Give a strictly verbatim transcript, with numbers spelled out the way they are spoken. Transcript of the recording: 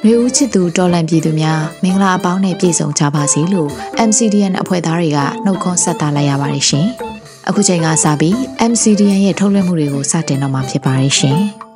နှွေဦးချစ်သူတော်လန်ပြည်သူများမင်္ဂလာအပေါင်းနဲ့ပြည့်စုံကြပါစေလို့ M C D N အဖွဲ့သားတွေကနှုတ်ခွန်းဆက်သလိုက်ရပါတယ်ရှင်။အခုချိန်ကစပြီး M C D N ရဲ့ထုတ်လွှင့်မှုတွေကိုစတင်တော့မှာဖြစ်ပါတယ်ရှင်။